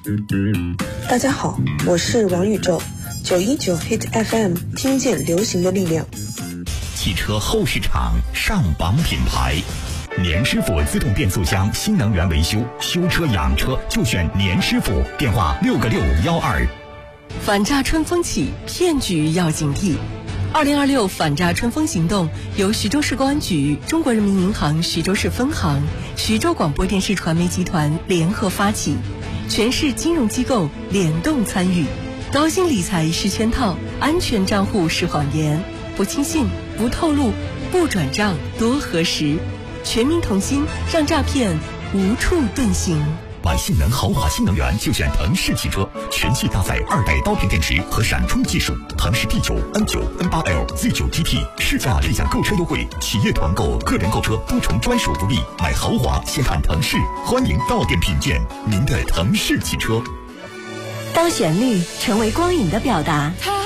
大家好，我是王宇宙，919 Hit FM， 听见流行的力量。 汽车后市场上榜品牌，年师傅自动变速箱新能源维修，修车养车就选年师傅，电话6个612。 反诈春风起，骗局要警惕。2026反诈春风行动由徐州市公安局、中国人民银行徐州市分行、徐州广播电视传媒集团联合发起，全市金融机构联动参与。高薪理财是圈套，安全账户是谎言，不轻信，不透露，不转账，多核实。全民同心，让诈骗无处遁形。 买性能豪华新能源就选腾势汽车，全系搭载2代刀片电池和闪充技术，腾势 D9、N9、N8L、Z9 GT，试驾立享购车优惠，企业团购、个人购车多重专属福利。买豪华先看腾势，欢迎到店品鉴您的腾势汽车。 当旋律成为光影的表达，